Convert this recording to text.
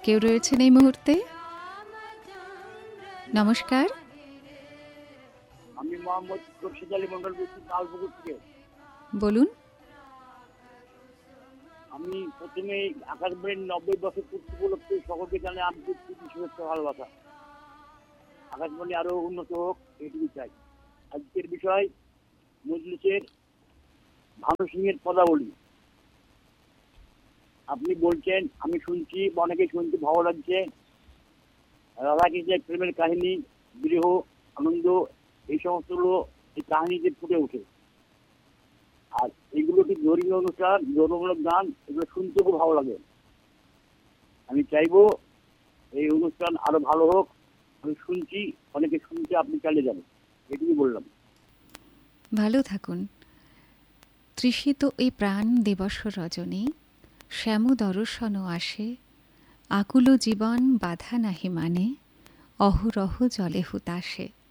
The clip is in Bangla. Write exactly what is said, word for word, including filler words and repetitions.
কেউ রয়েছেন এই মুহূর্তে? নমস্কার। আমি মোহাম্মদ খুরশিদ আলী মন্ডল বলছি তালপুকুর থেকে। বলুন। আমি প্রথমে আকাশবাণীর নব্বই বছর পূর্তি উপলক্ষে সকলকে জানাই আন্তরিক শুভেচ্ছা ভালোবাসা। আকাশবাণী আরো উন্নত হোক এটুকু চাই। আজকের বিষয় মজলিসের ভানু সিং এর পদাবলী। আপনি বলছেন, আমি শুনছি, অনেকে শুনতে ভালো লাগছে। রাধা কৃষ্ণের প্রেমের কাহিনী, বিরহ, আনন্দ, এই সমস্তগুলো এই কাহিনীতে ফুটে ওঠে। আর এগুলো কি ধর্মীয় অনুষ্ঠান, জনমূলক গান, এগুলো শুনতে খুব ভালো লাগে। আমি চাইবো এই অনুষ্ঠান আরো ভালো হোক। আমি শুনছি, অনেকে শুনতে, আপনি চালিয়ে যাবেন, এটুকু বললাম। ভালো থাকুন। তৃষিত এই প্রাণ দিবস রজনী, শ্যাম দর্শন আসে, আকুল জীবন বাধা নাহি মানে, অহরহ জলে হুতাশে।